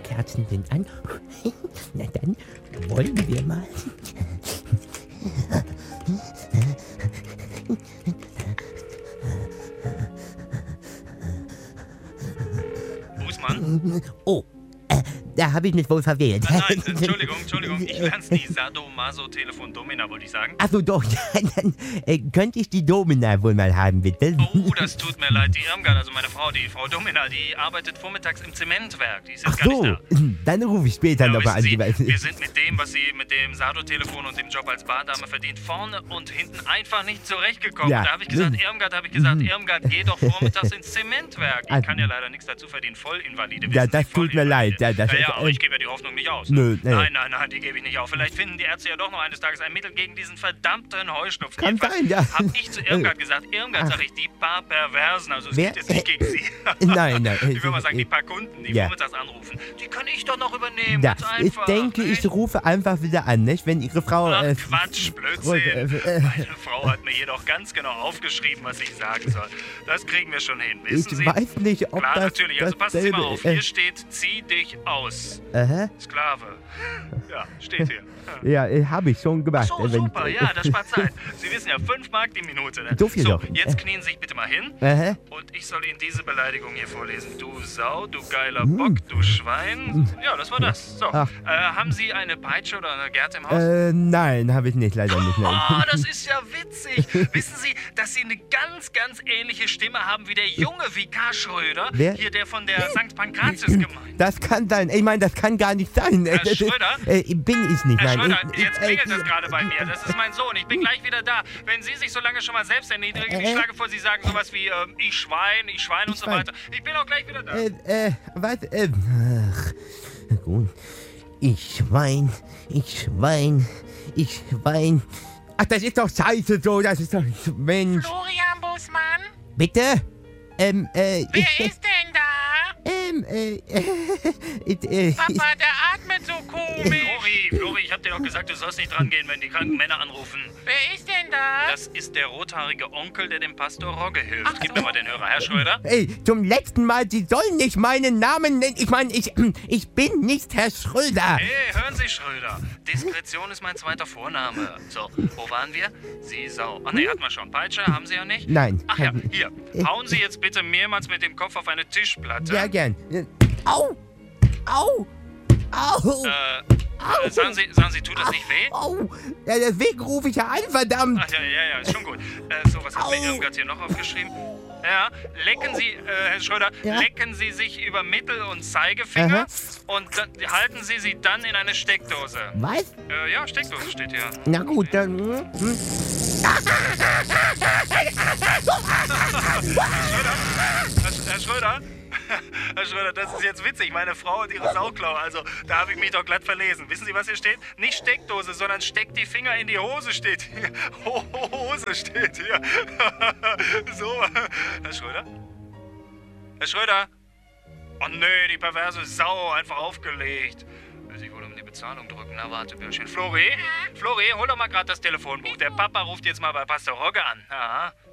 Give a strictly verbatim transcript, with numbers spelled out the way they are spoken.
Kerzen sind an. Na dann wollen wir mal. Bußmann? Oh, äh, da habe ich mich wohl verwählt. Nein, nein, Entschuldigung, Entschuldigung. Ich lern's nie. Sadomaso-Telefon-Domina, wollte ich sagen. Ach so, doch. Ja, dann äh, könnte ich die Domina wohl mal haben, bitte. Oh, das tut mir leid. Die Irmgard, also meine Frau, die Frau Domina, die arbeitet vormittags im Zementwerk. Die ist jetzt Ach gar so, nicht da. dann rufe ich später Ja, nochmal an. wissen Sie, wir sind mit dem, was Sie mit dem Sado-Telefon und dem Job als Bardame verdient, vorne und hinten einfach nicht zurechtgekommen. Ja. Da habe ich gesagt, Irmgard, habe ich gesagt, Irmgard, geh doch vormittags ins Zementwerk. Ich kann ja leider nichts dazu verdienen. Vollinvalide. Ja, wissen das Sie, tut mir leid. Ja, das, ja, ja, aber äh, ich gebe ja die Hoffnung nicht aus. Nö, nee. Nein, nein, nein, die gebe ich nicht auf. Vielleicht finden die Ärzte ja doch noch eines Tages ein Mittel gegen diesen verdammten Heuschnupfen. Kann sein, ja. Habe ich zu Irmgard gesagt. Irmgard, sag ich, die paar Perversen, also es Wer? geht jetzt nicht gegen Sie. Nein, nein. Ich würde mal sagen, die paar Kunden, die Ja. vormittags anrufen, die kann ich doch noch übernehmen. Ja, Ganz ich einfach. denke, ich nicht? rufe einfach wieder an, nicht? Wenn Ihre Frau... Ach, äh, Quatsch, Blödsinn. äh, äh, Meine Frau hat mir jedoch ganz genau aufgeschrieben, was ich sagen soll. Das kriegen wir schon hin, wissen ich Sie? weiß nicht, ob Klar, das natürlich. Also passen Sie mal dasselbe- auf. äh, Hier steht, zieh dich aus. Aha. Sklave. Ja, steht hier. Ja, äh, habe ich schon gemacht. So, äh, wenn- super, ja, das spart Zeit. Sie wissen ja, fünf Mark die Minute. Ne? So viel so, doch. jetzt knien Sie sich bitte mal hin Aha. und ich soll Ihnen diese Beleidigung hier vorlesen. Du Sau, du geiler Hm. Bock, du Schwein. Ja, das war das. So, Ach. äh, haben Sie eine Peitsche oder eine Gerte im Haus? Äh, nein, habe ich nicht, leider nicht. Nein. Oh, das ist ja witzig. Wissen Sie, dass Sie eine ganz, ganz ähnliche Stimme haben wie der junge Vikar Schröder? Wer? Hier der von der Sankt Pankratius-Gemeinde. Das kann sein. Ich meine, das kann gar nicht sein. Herr Das ist- Schröder? Äh, bin ich nicht, Herr nein. Schröder, ich, jetzt ich, klingelt äh, das gerade bei mir. Das ist mein Sohn. Ich bin gleich wieder da. Wenn Sie sich so lange schon mal selbst erniedrigen, ich Äh? schlage vor, Sie sagen sowas wie ähm, ich Schwein, ich Schwein und so Schwein. weiter. Ich bin auch gleich wieder da. Äh, äh, was? Äh, ach, gut. Ich Schwein, ich Schwein, ich Schwein. Ach, das ist doch scheiße so, das ist doch... Mensch. Florian Bußmann? Bitte? Ähm, äh... Wer ist denn da? Ähm, äh... äh, äh Papa, der atmet so komisch. Flori, Flori, ich hab dir doch gesagt, du sollst nicht rangehen, wenn die kranken Männer anrufen. Wer ist denn da? Das ist der rothaarige Onkel, der dem Pastor Rogge hilft. Gib mir mal den Hörer, Herr Schröder. Ey, zum letzten Mal, Sie sollen nicht meinen Namen nennen. Ich meine, ich, ich bin nicht Herr Schröder. Hey, hören Sie, Schröder. Diskretion ist mein zweiter Vorname. So, wo waren wir? Sie Sau. Ach nee, hatten wir schon. Peitsche haben Sie ja nicht? Nein. Ach ja, hier. Hauen Sie jetzt bitte mehrmals mit dem Kopf auf eine Tischplatte. Ja, gern. Au! Au! Au! Äh, äh, sagen Sie, sagen Sie, tut das nicht weh? Au! Ja, deswegen rufe ich ja an, verdammt! Ach ja, ja, ja, ist schon gut. Äh, so, was hat mir Au. Irmgard hier noch aufgeschrieben? Ja, lecken Sie, äh, Herr Schröder, Ja? lecken Sie sich über Mittel- und Zeigefinger Aha. und dann, halten Sie sie dann in eine Steckdose. Was? Äh, ja, Steckdose steht hier. Na gut, dann... hm, hm. Herr, Herr Schröder? Herr Schröder, das ist jetzt witzig. Meine Frau und ihre Sauklaue. Also, da habe ich mich doch glatt verlesen. Wissen Sie, was hier steht? Nicht Steckdose, sondern steck die Finger in die Hose steht hier. Ho Ho Hose steht hier. So, Herr Schröder? Herr Schröder? Oh nö, die perverse Sau, einfach aufgelegt. Will sich wohl um die Bezahlung drücken. Na, warte, Bürschchen. Flori? Flori, hol doch mal gerade das Telefonbuch. Der Papa ruft jetzt mal bei Pastor Rogge an. Aha.